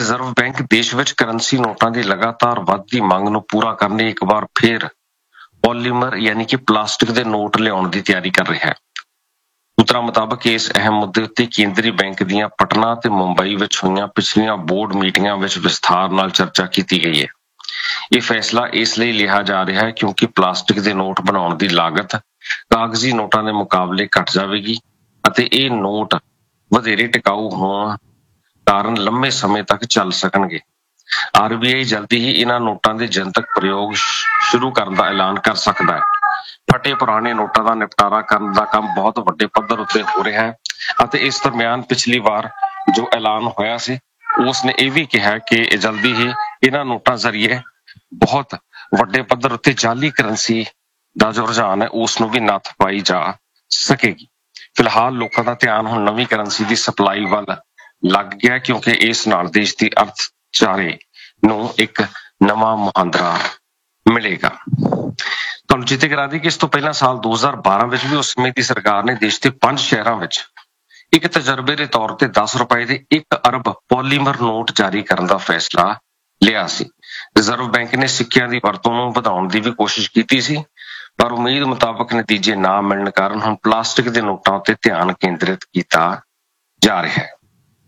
Reserve bank ਦੇਸ਼ ਵਿੱਚ currency ਨੋਟਾਂ ਦੀ ਲਗਾਤਾਰ ਵੱਧਦੀ ਮੰਗ ਨੂੰ ਪੂਰਾ ਕਰਨ ਲਈ ਇੱਕ ਵਾਰ ਫਿਰ ਪੋਲੀਮਰ ਯਾਨੀ ਕਿ ਪਲਾਸਟਿਕ ਦੇ ਨੋਟ ਲਿਆਉਣ ਦੀ ਤਿਆਰੀ ਕਰ ਰਿਹਾ ਹੈ। ਸੂਤਰਾਂ ਮੁਤਾਬਕ ਇਸ ਅਹਿਮ ਮੁੱਦੇ ਉੱਤੇ ਕੇਂਦਰੀ ਬੈਂਕ ਦੀਆਂ ਪਟਨਾ ਤੇ ਮੁੰਬਈ ਵਿੱਚ ਹੋਈਆਂ ਪਿਛਲੀਆਂ ਬੋਰਡ ਮੀਟਿੰਗਾਂ ਵਿੱਚ ਵਿਸਥਾਰ ਨਾਲ ਚਰਚਾ ਕੀਤੀ ਗਈ ਹੈ। ਇਹ ਫੈਸਲਾ ਇਸ ਲਈ ਲਿਆ ਜਾ ਰਿਹਾ ਹੈ ਕਿਉਂਕਿ ਪਲਾਸਟਿਕ ਦੇ ਨੋਟ ਬਣਾਉਣ ਦੀ ਲਾਗਤ ਕਾਗਜ਼ੀ ਨੋਟਾਂ ਦੇ ਮੁਕਾਬਲੇ ਘਟ ਜਾਵੇਗੀ ਅਤੇ ਇਹ ਨੋਟ ਵਧੇਰੇ ਟਿਕਾਊ ਹੋਣ ਕਾਰਨ ਲੰਮੇ ਸਮੇਂ ਤੱਕ ਚੱਲ ਸਕਣਗੇ। RBI ਜਲਦੀ ਹੀ ਇਹਨਾਂ ਨੋਟਾਂ ਦੇ ਜਨਤਕ ਪ੍ਰਯੋਗ ਸ਼ੁਰੂ ਕਰਨ ਦਾ ਐਲਾਨ ਕਰ ਸਕਦਾ ਹੈ। ਫਟੇ ਪੁਰਾਣੇ ਨੋਟਾਂ ਦਾ ਨਿਪਟਾਰਾ ਕਰਨ ਦਾ ਕੰਮ ਬਹੁਤ ਵੱਡੇ ਪੱਧਰ ਉੱਤੇ ਹੋ ਰਿਹਾ ਹੈ ਅਤੇ ਇਸ ਦਰਮਿਆਨ ਪਿਛਲੀ ਵਾਰ ਜੋ ਐਲਾਨ ਹੋਇਆ ਸੀ ਉਸ ਨੇ ਇਹ ਵੀ ਕਿਹਾ ਕਿ ਜਲਦੀ ਹੀ ਇਹਨਾਂ ਨੋਟਾਂ ਜ਼ਰੀਏ ਬਹੁਤ ਵੱਡੇ ਪੱਧਰ ਉੱਤੇ ਜਾਲੀ ਕਰੰਸੀ ਦਾ ਜੋ ਰੁਝਾਨ ਹੈ ਉਸ ਨੂੰ ਵੀ ਨੱਥ ਪਾਈ ਜਾ ਸਕੇਗੀ। ਫਿਲਹਾਲ ਲੋਕਾਂ ਦਾ ਧਿਆਨ ਹੁਣ ਨਵੀਂ ਕਰੰਸੀ ਦੀ ਸਪਲਾਈ ਵੱਲ ਲੱਗ ਗਿਆ ਕਿਉਂਕਿ ਇਸ ਨਾਲ ਦੇਸ਼ ਦੀ ਅਰਥਚਾਰੇ ਨੂੰ ਇੱਕ ਨਵਾਂ ਮੁਹਾਂਦਰਾ ਮਿਲੇਗਾ। ਤੁਹਾਨੂੰ ਚੇਤੇ ਕਰਾ ਦਈਏ ਕਿ ਇਸ ਤੋਂ ਪਹਿਲਾਂ ਸਾਲ 2012 ਵਿੱਚ ਵੀ ਉਸ ਸਮੇਂ ਦੀ ਸਰਕਾਰ ਨੇ ਦੇਸ਼ ਦੇ 5 ਸ਼ਹਿਰਾਂ ਵਿੱਚ ਇੱਕ ਤਜਰਬੇ ਦੇ ਤੌਰ ਤੇ 10 ਰੁਪਏ ਦੇ 1 ਅਰਬ ਪੋਲੀਮਰ ਨੋਟ ਜਾਰੀ ਕਰਨ ਦਾ ਫੈਸਲਾ ਲਿਆ ਸੀ। ਰਿਜ਼ਰਵ ਬੈਂਕ ਨੇ ਸਿੱਕਿਆਂ ਦੀ ਵਰਤੋਂ ਨੂੰ ਵਧਾਉਣ ਦੀ ਵੀ ਕੋਸ਼ਿਸ਼ ਕੀਤੀ ਸੀ ਪਰ ਉਮੀਦ ਮੁਤਾਬਕ ਨਤੀਜੇ ਨਾ ਮਿਲਣ ਕਾਰਨ ਹੁਣ ਪਲਾਸਟਿਕ ਦੇ ਨੋਟਾਂ ਉੱਤੇ ਧਿਆਨ ਕੇਂਦਰਿਤ ਕੀਤਾ ਜਾ ਰਿਹਾ ਹੈ।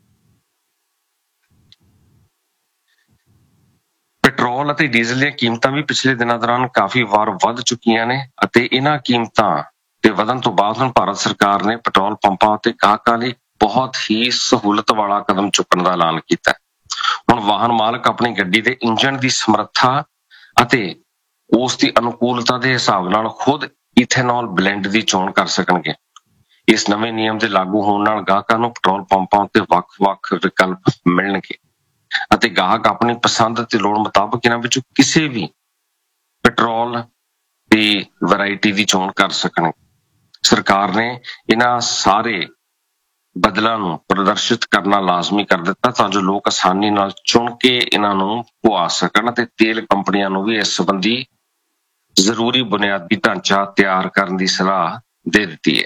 ਪੈਟਰੋਲ ਅਤੇ ਡੀਜ਼ਲ ਦੀਆਂ ਕੀਮਤਾਂ ਵੀ ਪਿਛਲੇ ਦਿਨਾਂ ਦੌਰਾਨ ਕਾਫੀ ਵਾਰ ਵੱਧ ਚੁੱਕੀਆਂ ਨੇ ਅਤੇ ਇਹਨਾਂ ਕੀਮਤਾਂ ਦੇ ਵਧਣ ਤੋਂ ਬਾਅਦ ਹੁਣ ਭਾਰਤ ਸਰਕਾਰ ਨੇ ਪੈਟਰੋਲ ਪੰਪਾਂ ਅਤੇ ਗਾਹਕਾਂ ਲਈ ਬਹੁਤ ਹੀ ਸਹੂਲਤ ਵਾਲਾ ਕਦਮ ਚੁੱਕਣ ਦਾ ਐਲਾਨ ਕੀਤਾ ਹੈ। ਹੁਣ ਵਾਹਨ ਮਾਲਕ ਆਪਣੀ ਗੱਡੀ ਦੇ ਇੰਜਣ ਦੀ ਸਮਰੱਥਾ ਅਤੇ ਉਸ ਦੀ ਅਨੁਕੂਲਤਾ ਦੇ ਹਿਸਾਬ ਨਾਲ ਖੁਦ ਇਥੇਨੋਲ ਬਲੈਂਡ ਦੀ ਚੋਣ ਕਰ ਸਕਣਗੇ। ਇਸ ਨਵੇਂ ਨਿਯਮ ਦੇ ਲਾਗੂ ਹੋਣ ਨਾਲ ਗਾਹਕਾਂ ਨੂੰ ਪੈਟਰੋਲ ਪੰਪਾਂ ਉੱਤੇ ਵੱਖ-ਵੱਖ ਵਿਕਲਪ ਮਿਲਣਗੇ ਅਤੇ ਗਾਹਕ ਆਪਣੀ ਪਸੰਦ ਤੇ ਲੋੜ ਮੁਤਾਬਕ ਇਹਨਾਂ ਵਿੱਚੋਂ ਕਿਸੇ ਵੀ ਪੈਟਰੋਲ ਦੀ ਵੈਰਾਈਟੀ ਦੀ ਚੋਣ ਕਰ ਸਕਣਗੇ। ਸਰਕਾਰ ਨੇ ਇਹਨਾਂ ਸਾਰੇ ਬਦਲਾਂ ਨੂੰ ਪ੍ਰਦਰਸ਼ਿਤ ਕਰਨਾ ਲਾਜ਼ਮੀ ਕਰ ਦਿੱਤਾ ਤਾਂ ਜੋ ਲੋਕ ਆਸਾਨੀ ਨਾਲ ਚੁਣ ਕੇ ਇਹਨਾਂ ਨੂੰ ਪਵਾ ਸਕਣ ਅਤੇ ਤੇਲ ਕੰਪਨੀਆਂ ਨੂੰ ਵੀ ਇਸ ਸੰਬੰਧੀ ਜ਼ਰੂਰੀ ਬੁਨਿਆਦੀ ਢਾਂਚਾ ਤਿਆਰ ਕਰਨ ਦੀ ਸਲਾਹ ਦੇ ਦਿੱਤੀ ਹੈ।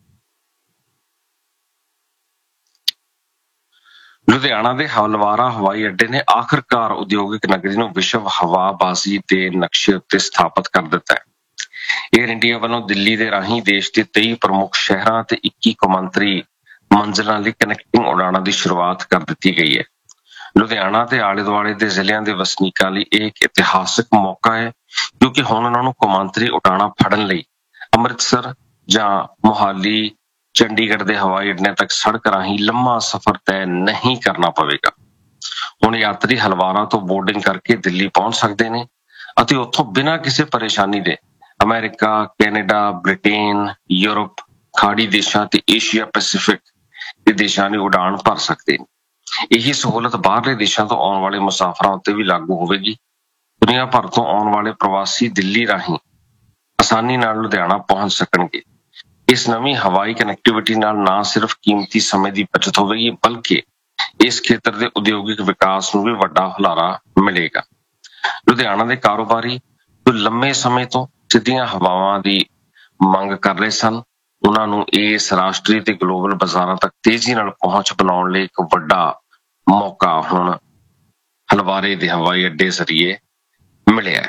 ਲੁਧਿਆਣਾ ਦੇ ਹਲਵਾਰਾ ਹਵਾਈ ਅੱਡੇ ਨੇ ਆਖਰਕਾਰ ਉਦਯੋਗਿਕ ਨਗਰੀ ਨੂੰ ਵਿਸ਼ਵ ਹਵਾਬਾਜ਼ੀ ਦੇ ਨਕਸ਼ੇ ਉੱਤੇ ਸਥਾਪਿਤ ਕਰ ਦਿੱਤਾ ਹੈ। ਏਅਰ ਇੰਡੀਆ ਵੱਲੋਂ ਦਿੱਲੀ ਦੇ ਰਾਹੀਂ ਦੇਸ਼ ਦੇ 23 ਪ੍ਰਮੁੱਖ ਸ਼ਹਿਰਾਂ ਤੇ 21 ਕੌਮਾਂਤਰੀ ਮੰਜ਼ਿਲਾਂ ਲਈ ਕਨੈਕਟਿੰਗ ਉਡਾਣਾਂ ਦੀ ਸ਼ੁਰੂਆਤ ਕਰ ਦਿੱਤੀ ਗਈ ਹੈ। ਲੁਧਿਆਣਾ ਤੇ ਆਲੇ ਦੁਆਲੇ ਦੇ ਜ਼ਿਲ੍ਹਿਆਂ ਦੇ ਵਸਨੀਕਾਂ ਲਈ ਇਹ ਇੱਕ ਇਤਿਹਾਸਕ ਮੌਕਾ ਹੈ ਕਿਉਂਕਿ ਹੁਣ ਉਹਨਾਂ ਨੂੰ ਕੌਮਾਂਤਰੀ ਉਡਾਣਾਂ ਫੜਨ ਲਈ ਅੰਮ੍ਰਿਤਸਰ ਜਾਂ ਮੁਹਾਲੀ ਚੰਡੀਗੜ੍ਹ ਦੇ ਹਵਾਈ ਅੱਡਿਆਂ ਤੱਕ ਸੜਕ ਰਾਹੀਂ ਲੰਮਾ ਸਫ਼ਰ ਤੈਅ ਨਹੀਂ ਕਰਨਾ ਪਵੇਗਾ। ਹੁਣ ਯਾਤਰੀ ਹਲਵਾਰਾ ਤੋਂ ਬੋਰਡਿੰਗ ਕਰਕੇ ਦਿੱਲੀ ਪਹੁੰਚ ਸਕਦੇ ਨੇ ਅਤੇ ਉੱਥੋਂ ਬਿਨਾਂ ਕਿਸੇ ਪਰੇਸ਼ਾਨੀ ਦੇ ਅਮਰੀਕਾ, ਕੈਨੇਡਾ, ਬ੍ਰਿਟੇਨ, ਯੂਰਪ, ਖਾੜੀ ਦੇਸ਼ਾਂ ਤੇ ਏਸ਼ੀਆ ਪੈਸੀਫਿਕ ਦੇ ਦੇਸ਼ਾਂ ਦੀ ਉਡਾਣ ਭਰ ਸਕਦੇ ਨੇ। ਇਹੀ ਸਹੂਲਤ ਬਾਹਰਲੇ ਦੇਸ਼ਾਂ ਤੋਂ ਆਉਣ ਵਾਲੇ ਮੁਸਾਫਰਾਂ ਉੱਤੇ ਵੀ ਲਾਗੂ ਹੋਵੇਗੀ। ਦੁਨੀਆ ਭਰ ਤੋਂ ਆਉਣ ਵਾਲੇ ਪ੍ਰਵਾਸੀ ਦਿੱਲੀ ਰਾਹੀਂ ਆਸਾਨੀ ਨਾਲ ਲੁਧਿਆਣਾ ਪਹੁੰਚ ਸਕਣਗੇ। ਇਸ ਨਵੀਂ ਹਵਾਈ ਕਨੈਕਟੀਵਿਟੀ ਨਾਲ ਨਾ ਸਿਰਫ ਕੀਮਤੀ ਸਮੇਂ ਦੀ ਬਚਤ ਹੋਵੇਗੀ ਬਲਕਿ ਇਸ ਖੇਤਰ ਦੇ ਉਦਯੋਗਿਕ ਵਿਕਾਸ ਨੂੰ ਵੀ ਵੱਡਾ ਹੁਲਾਰਾ ਮਿਲੇਗਾ। ਲੁਧਿਆਣਾ ਦੇ ਕਾਰੋਬਾਰੀ ਜੋ ਲੰਮੇ ਸਮੇਂ ਤੋਂ ਸਿੱਧੀਆਂ ਹਵਾਵਾਂ ਦੀ ਮੰਗ ਕਰ ਰਹੇ ਸਨ ਉਹਨਾਂ ਨੂੰ ਇਸ ਰਾਸ਼ਟਰੀ ਤੇ ਗਲੋਬਲ ਬਾਜ਼ਾਰਾਂ ਤੱਕ ਤੇਜ਼ੀ ਨਾਲ ਪਹੁੰਚ ਬਣਾਉਣ ਲਈ ਇੱਕ ਵੱਡਾ ਮੌਕਾ ਹੁਣ ਹਲਵਾਰੇ ਦੇ ਹਵਾਈ ਅੱਡੇ ਜ਼ਰੀਏ ਮਿਲਿਆ ਹੈ।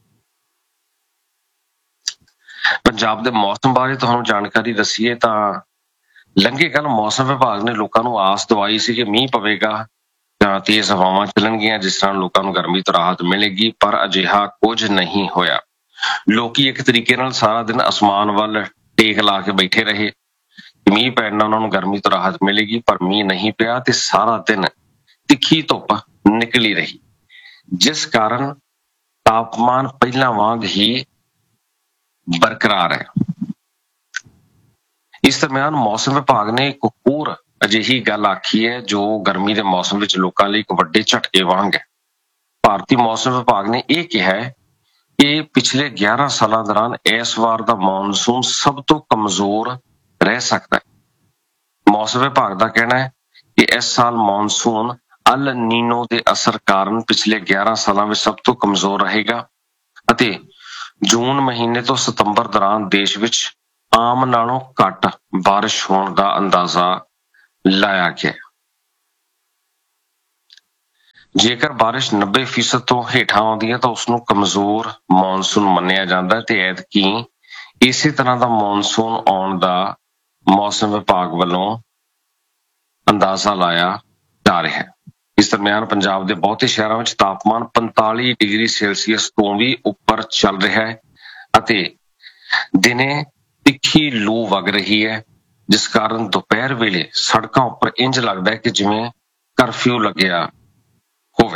ਪੰਜਾਬ ਦੇ ਮੌਸਮ ਬਾਰੇ ਤੁਹਾਨੂੰ ਜਾਣਕਾਰੀ ਦੱਸੀਏ ਤਾਂ ਲੰਘੇ ਕੱਲ੍ਹ ਮੌਸਮ ਵਿਭਾਗ ਨੇ ਲੋਕਾਂ ਨੂੰ ਆਸ ਦਵਾਈ ਸੀ ਕਿ ਮੀਂਹ ਪਵੇਗਾ ਜਾਂ ਤੇਜ਼ ਹਵਾਵਾਂ ਚੱਲਣਗੀਆਂ ਜਿਸ ਨਾਲ ਲੋਕਾਂ ਨੂੰ ਗਰਮੀ ਤੋਂ ਰਾਹਤ ਮਿਲੇਗੀ ਪਰ ਅਜਿਹਾ ਕੁਝ ਨਹੀਂ ਹੋਇਆ। ਲੋਕੀ ਇੱਕ ਤਰੀਕੇ ਨਾਲ ਸਾਰਾ ਦਿਨ ਅਸਮਾਨ ਵੱਲ ਟੇਕ ਲਾ ਕੇ ਬੈਠੇ ਰਹੇ। ਮੀਂਹ ਪੈਣ ਨਾਲ ਉਹਨਾਂ ਨੂੰ ਗਰਮੀ ਤੋਂ ਰਾਹਤ ਮਿਲੇਗੀ ਪਰ ਮੀਂਹ ਨਹੀਂ ਪਿਆ ਤੇ ਸਾਰਾ ਦਿਨ ਤਿੱਖੀ ਧੁੱਪ ਨਿਕਲੀ ਰਹੀ ਜਿਸ ਕਾਰਨ ਤਾਪਮਾਨ ਪਹਿਲਾਂ ਵਾਂਗ ਹੀ ਬਰਕਰਾਰ ਹੈ। ਇਸ ਦਰਮਿਆਨ ਮੌਸਮ ਵਿਭਾਗ ਨੇ ਇੱਕ ਹੋਰ ਅਜਿਹੀ ਗੱਲ ਆਖੀ ਹੈ ਜੋ ਗਰਮੀ ਦੇ ਮੌਸਮ ਵਿੱਚ ਲੋਕਾਂ ਲਈ ਇੱਕ ਵੱਡੇ ਝਟਕੇ ਵਾਂਗ ਹੈ। ਭਾਰਤੀ ਮੌਸਮ ਵਿਭਾਗ ਨੇ ਇਹ ਕਿਹਾ ਹੈ ਕਿ ਪਿਛਲੇ 11 ਸਾਲਾਂ ਦੌਰਾਨ ਇਸ ਵਾਰ ਦਾ ਮੌਨਸੂਨ ਸਭ ਤੋਂ ਕਮਜ਼ੋਰ ਰਹਿ ਸਕਦਾ ਹੈ। ਮੌਸਮ ਵਿਭਾਗ ਦਾ ਕਹਿਣਾ ਹੈ ਕਿ ਇਸ ਸਾਲ ਮੌਨਸੂਨ ਅਲ ਨੀਨੋ ਦੇ ਅਸਰ ਕਾਰਨ ਪਿਛਲੇ 11 ਸਾਲਾਂ ਵਿੱਚ ਸਭ ਤੋਂ ਕਮਜ਼ੋਰ ਰਹੇਗਾ ਅਤੇ ਜੂਨ ਮਹੀਨੇ ਤੋਂ ਸਤੰਬਰ ਦੌਰਾਨ ਦੇਸ਼ ਵਿੱਚ ਆਮ ਨਾਲੋਂ ਘੱਟ ਬਾਰਿਸ਼ ਹੋਣ ਦਾ ਅੰਦਾਜ਼ਾ ਲਾਇਆ ਗਿਆ। ਜੇਕਰ ਬਾਰਿਸ਼ 90% ਤੋਂ ਹੇਠਾਂ ਆਉਂਦੀ ਹੈ ਤਾਂ ਉਸ ਨੂੰ ਕਮਜ਼ੋਰ ਮੌਨਸੂਨ ਮੰਨਿਆ ਜਾਂਦਾ ਹੈ ਤੇ ਐਤਕੀ ਇਸੇ ਤਰ੍ਹਾਂ ਦਾ ਮੌਨਸੂਨ ਆਉਣ ਦਾ ਮੌਸਮ ਵਿਭਾਗ ਵੱਲੋਂ ਅੰਦਾਜ਼ਾ ਲਾਇਆ ਜਾ ਰਿਹਾ ਹੈ। ਇਸ ਦਰਮਿਆਨ ਪੰਜਾਬ ਦੇ ਬਹੁਤੇ ਸ਼ਹਿਰਾਂ ਵਿੱਚ ਤਾਪਮਾਨ 45 ਡਿਗਰੀ ਸੈਲਸੀਅਸ ਤੋਂ ਵੀ ਉੱਪਰ ਚੱਲ ਰਿਹਾ ਹੈ ਅਤੇ ਦਿਨੇ ਤਿੱਖੀ ਲੂ ਵਗ ਰਹੀ ਹੈ, ਜਿਸ ਕਾਰਨ ਦੁਪਹਿਰ ਵੇਲੇ ਸੜਕਾਂ ਉੱਪਰ ਇੰਜ ਲੱਗਦਾ ਹੈ ਕਿ ਜਿਵੇਂ ਕਰਫਿਊ ਲੱਗਿਆ ਹੋਵੇ।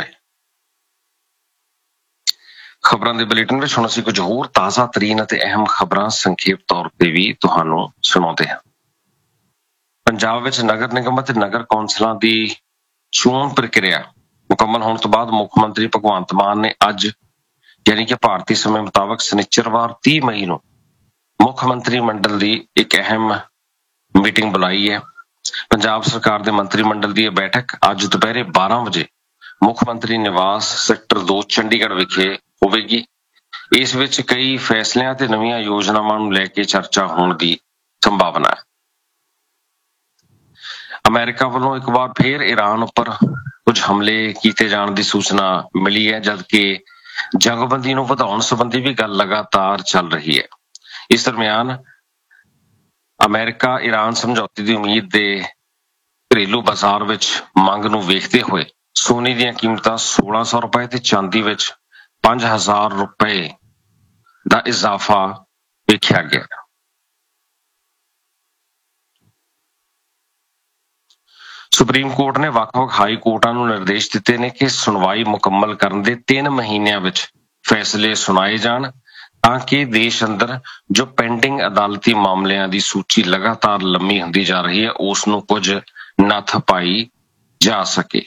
ਖਬਰਾਂ ਦੇ ਬੁਲੇਟਿਨ ਵਿੱਚ ਹੁਣ ਅਸੀਂ ਕੁਝ ਹੋਰ ਤਾਜ਼ਾ ਤਰੀਨ ਅਤੇ ਅਹਿਮ ਖਬਰਾਂ ਸੰਖੇਪ ਤੌਰ ਤੇ ਵੀ ਤੁਹਾਨੂੰ ਸੁਣਾਉਂਦੇ ਹਾਂ। ਪੰਜਾਬ ਵਿੱਚ ਨਗਰ ਨਿਗਮ ਅਤੇ ਨਗਰ ਕੌਂਸਲਾਂ ਦੀ ਚੋਣ ਪ੍ਰਕਿਰਿਆ ਮੁਕੰਮਲ ਹੋਣ ਤੋਂ ਬਾਅਦ ਮੁੱਖ ਮੰਤਰੀ ਭਗਵੰਤ ਮਾਨ ਨੇ ਅੱਜ ਯਾਨੀ ਕਿ ਭਾਰਤੀ ਸਮੇਂ ਮੁਤਾਬਕ ਸ਼ਨੀਚਰਵਾਰ 30 ਮਈ ਨੂੰ ਮੁੱਖ ਮੰਤਰੀ ਮੰਡਲ ਦੀ ਇੱਕ ਅਹਿਮ ਮੀਟਿੰਗ ਬੁਲਾਈ ਹੈ। ਪੰਜਾਬ ਸਰਕਾਰ ਦੇ ਮੰਤਰੀ ਮੰਡਲ ਦੀ ਇਹ ਬੈਠਕ ਅੱਜ ਦੁਪਹਿਰੇ 12 ਵਜੇ ਮੁੱਖ ਮੰਤਰੀ ਨਿਵਾਸ ਸੈਕਟਰ 2 ਚੰਡੀਗੜ੍ਹ ਵਿਖੇ ਹੋਵੇਗੀ। ਇਸ ਵਿੱਚ ਕਈ ਫੈਸਲਿਆਂ ਤੇ ਨਵੀਆਂ ਯੋਜਨਾਵਾਂ ਨੂੰ ਲੈ ਕੇ ਚਰਚਾ ਹੋਣ ਦੀ ਸੰਭਾਵਨਾ ਹੈ। ਅਮਰੀਕਾ ਵੱਲੋਂ ਇੱਕ ਵਾਰ ਫੇਰ ਈਰਾਨ ਉੱਪਰ ਕੁਝ ਹਮਲੇ ਕੀਤੇ ਜਾਣ ਦੀ ਸੂਚਨਾ ਮਿਲੀ ਹੈ, ਜਦਕਿ ਜੰਗਬੰਦੀ ਨੂੰ ਵਧਾਉਣ ਸੰਬੰਧੀ ਵੀ ਗੱਲ ਲਗਾਤਾਰ ਚੱਲ ਰਹੀ ਹੈ। ਇਸ ਦਰਮਿਆਨ ਅਮਰੀਕਾ ਈਰਾਨ ਸਮਝੌਤੇ ਦੀ ਉਮੀਦ ਦੇ ਘਰੇਲੂ ਬਾਜ਼ਾਰ ਵਿੱਚ ਮੰਗ ਨੂੰ ਵੇਖਦੇ ਹੋਏ ਸੋਨੇ ਦੀਆਂ ਕੀਮਤਾਂ 1600 ਰੁਪਏ ਤੇ ਚਾਂਦੀ ਵਿੱਚ 5000 ਰੁਪਏ ਦਾ ਇਜ਼ਾਫਾ ਵੇਖਿਆ ਗਿਆ। ਸੁਪਰੀਮ ਕੋਰਟ ਨੇ ਵੱਖ-ਵੱਖ ਹਾਈ ਕੋਰਟਾਂ ਨੂੰ ਨਿਰਦੇਸ਼ ਦਿੱਤੇ ਨੇ ਕਿ ਸੁਣਵਾਈ ਮੁਕੰਮਲ ਕਰਨ ਦੇ 3 ਮਹੀਨਿਆਂ ਵਿੱਚ ਫੈਸਲੇ ਸੁਣਾਏ ਜਾਣ ਤਾਂ ਕਿ ਦੇਸ਼ ਅੰਦਰ ਜੋ ਪੈਂਡਿੰਗ ਅਦਾਲਤੀ ਮਾਮਲਿਆਂ ਦੀ ਸੂਚੀ ਲਗਾਤਾਰ ਲੰਮੀ ਹੁੰਦੀ ਜਾ ਰਹੀ ਹੈ ਉਸ ਨੂੰ ਕੁਝ ਨੱਥ ਪਾਈ ਜਾ ਸਕੇ।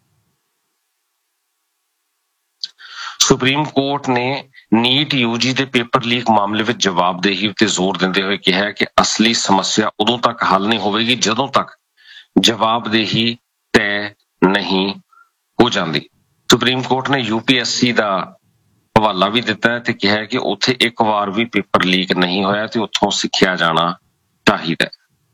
ਸੁਪਰੀਮ ਕੋਰਟ ਨੇ ਨੀਟ ਯੂਜੀ ਦੇ ਪੇਪਰ ਲੀਕ ਮਾਮਲੇ ਵਿੱਚ ਜਵਾਬਦੇਹੀ ਉੱਤੇ ਜ਼ੋਰ ਦਿੰਦੇ ਹੋਏ ਕਿਹਾ ਕਿ ਅਸਲੀ ਸਮੱਸਿਆ ਉਦੋਂ ਤੱਕ ਹੱਲ ਨਹੀਂ ਹੋਵੇਗੀ ਜਦੋਂ ਤੱਕ ਜਵਾਬਦੇਹੀ ਤੈਅ ਨਹੀਂ ਹੋ ਜਾਂਦੀ। ਸੁਪਰੀਮ ਕੋਰਟ ਨੇ UPSC ਦਾ ਹਵਾਲਾ ਵੀ ਦਿੱਤਾ ਹੈ ਤੇ ਕਿਹਾ ਹੈ ਕਿ ਉੱਥੇ ਇੱਕ ਵਾਰ ਵੀ ਪੇਪਰ ਲੀਕ ਨਹੀਂ ਹੋਇਆ ਤੇ ਉੱਥੋਂ ਸਿੱਖਿਆ ਜਾਣਾ ਚਾਹੀਦਾ ਹੈ।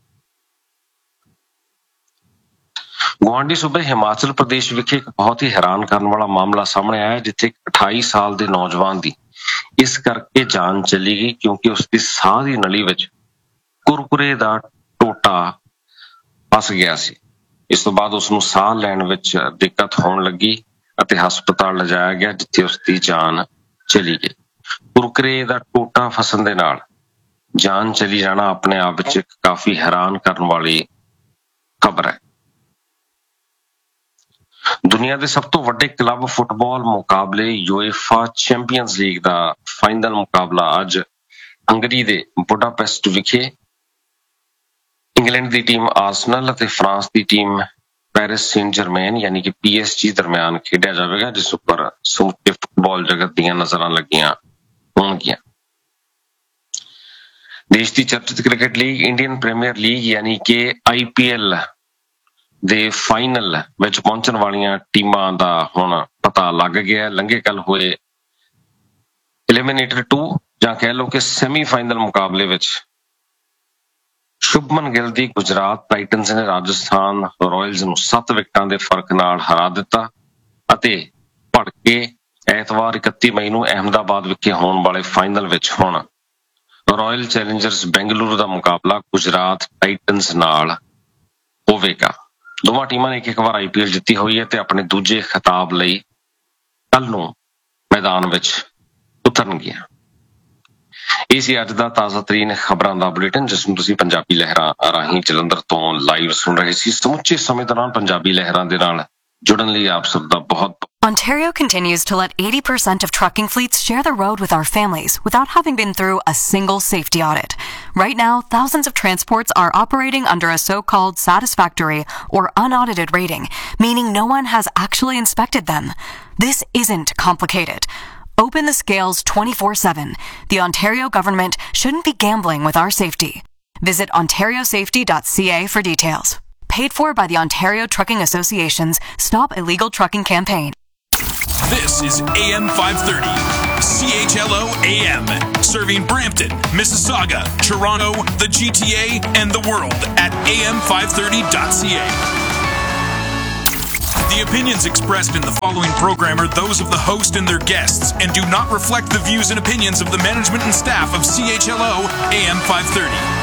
ਗੁਆਂਢੀ ਸੂਬੇ ਹਿਮਾਚਲ ਪ੍ਰਦੇਸ਼ ਵਿਖੇ ਇੱਕ ਬਹੁਤ ਹੀ ਹੈਰਾਨ ਕਰਨ ਵਾਲਾ ਮਾਮਲਾ ਸਾਹਮਣੇ ਆਇਆ, ਜਿੱਥੇ 28 ਸਾਲ ਦੇ ਨੌਜਵਾਨ ਦੀ ਇਸ ਕਰਕੇ ਜਾਨ ਚਲੀ ਗਈ ਕਿਉਂਕਿ ਉਸ ਦੀ ਸਾਹ ਦੀ ਨਲੀ ਵਿੱਚ ਕੁਰਕੁਰੇ ਦਾ ਟੋਟਾ ਫਸ ਗਿਆ ਸੀ। ਇਸ ਤੋਂ ਬਾਅਦ ਉਸ ਨੂੰ ਸਾਹ ਲੈਣ ਵਿੱਚ ਦਿੱਕਤ ਹੋਣ ਲੱਗੀ ਅਤੇ ਹਸਪਤਾਲ ਲਿਜਾਇਆ ਗਿਆ, ਜਿੱਥੇ ਉਸ ਦੀ ਜਾਨ ਚਲੀ ਗਈ। ਕੁਰਕਰੇ ਦਾ ਟੋਟਾ ਫਸਣ ਦੇ ਨਾਲ ਜਾਨ ਚਲੀ ਜਾਣਾ ਆਪਣੇ ਆਪ ਵਿੱਚ ਇੱਕ ਕਾਫੀ ਹੈਰਾਨ ਕਰਨ ਵਾਲੀ ਖਬਰ ਹੈ। ਦੁਨੀਆ ਦੇ ਸਭ ਤੋਂ ਵੱਡੇ ਕਲੱਬ ਫੁੱਟਬਾਲ ਮੁਕਾਬਲੇ UEFA ਚੈਂਪੀਅਨਜ਼ ਲੀਗ ਦਾ ਫਾਈਨਲ ਮੁਕਾਬਲਾ ਅੱਜ ਹੰਗਰੀ ਦੇ ਬੁਡਾਪੈਸਟ ਵਿਖੇ ਇੰਗਲੈਂਡ ਦੀ ਟੀਮ ਆਰਸਨਲ ਅਤੇ ਫਰਾਂਸ ਦੀ ਟੀਮ ਪੈਰਿਸ ਸੇਂਟ ਜਰਮੈਨ ਯਾਨੀ ਕਿ PSG ਦਰਮਿਆਨ ਖੇਡਿਆ ਜਾਵੇਗਾ, ਜਿਸ ਉੱਪਰ ਸਮੁੱਚੇ ਫੁੱਟਬਾਲ ਜਗਤ ਦੀਆਂ ਨਜ਼ਰਾਂ ਲੱਗੀਆਂ ਹੋਣਗੀਆਂ। ਦੇਸ਼ ਦੀ ਚਰਚਿਤ cricket league Indian premier league ਯਾਨੀ ਕਿ IPL ਦੇ ਫਾਈਨਲ ਵਿੱਚ ਪਹੁੰਚਣ ਵਾਲੀਆਂ ਟੀਮਾਂ ਦਾ ਹੁਣ ਪਤਾ ਲੱਗ ਗਿਆ। ਲੰਘੇ ਕੱਲ ਹੋਏ ਐਲੀਮੀਨੇਟਰ 2 ਜਾਂ ਕਹਿ ਲਓ ਕਿ ਸੈਮੀਫਾਈਨਲ ਮੁਕਾਬਲੇ ਵਿੱਚ ਸ਼ੁਭਮਨ ਗਿੱਲ ਦੀ ਗੁਜਰਾਤ ਟਾਈਟਨਸ ਨੇ ਰਾਜਸਥਾਨ ਰਾਇਲਸ ਨੂੰ 7 ਵਿਕਟਾਂ ਦੇ ਫਰਕ ਨਾਲ ਹਰਾ ਦਿੱਤਾ ਅਤੇ ਭੜਕੇ ਐਤਵਾਰ 31 ਮਈ ਨੂੰ ਅਹਿਮਦਾਬਾਦ ਵਿਖੇ ਹੋਣ ਵਾਲੇ ਫਾਈਨਲ ਵਿੱਚ ਹੁਣ ਰਾਇਲ ਚੈਲੰਜਰਸ ਬੈਂਗਲੁਰੂ ਦਾ ਮੁਕਾਬਲਾ ਗੁਜਰਾਤ ਟਾਈਟਨਸ ਨਾਲ ਹੋਵੇਗਾ। ਦੋਵਾਂ ਟੀਮਾਂ ਨੇ ਇੱਕ ਵਾਰ IPL ਜਿੱਤੀ ਹੋਈ ਹੈ ਤੇ ਆਪਣੇ ਦੂਜੇ ਖਿਤਾਬ ਲਈ ਕੱਲ ਨੂੰ ਮੈਦਾਨ ਵਿੱਚ ਉਤਰਨਗੀਆਂ। ਇਹ ਸੀ ਅੱਜ ਦਾ ਤਾਜ਼ਾ ਤਰੀਨ ਖਬਰਾਂ ਦਾ ਬੁਲੇਟਿਨ, ਜਿਸ ਨੂੰ ਤੁਸੀਂ ਪੰਜਾਬੀ ਲਹਿਰਾਂ ਰਾਹੀਂ ਜਲੰਧਰ ਤੋਂ ਲਾਈਵ ਸੁਣ ਰਹੇ ਸੀ। ਸਮੁੱਚੇ ਸਮੇਂ ਦੌਰਾਨ ਪੰਜਾਬੀ ਲਹਿਰਾਂ ਦੇ ਨਾਲ ਜੁੜਨ ਲਈ ਆਪ ਸਭ ਦਾ ਬਹੁਤ Ontario continues to let 80% of trucking fleets share the road with our families without having been through a single safety audit. Right now, thousands of transports are operating under a so-called satisfactory or unaudited rating, meaning no one has actually inspected them. This isn't complicated. Open the scales 24/7. The Ontario government shouldn't be gambling with our safety. Visit ontariosafety.ca for details. Paid for by the Ontario Trucking Association's Stop Illegal Trucking campaign. This is AM 530, CHLO AM, serving Brampton, Mississauga, Toronto, the GTA, and the world at am530.ca. The opinions expressed in the following program are those of the host and their guests and do not reflect the views and opinions of the management and staff of CHLO AM 530.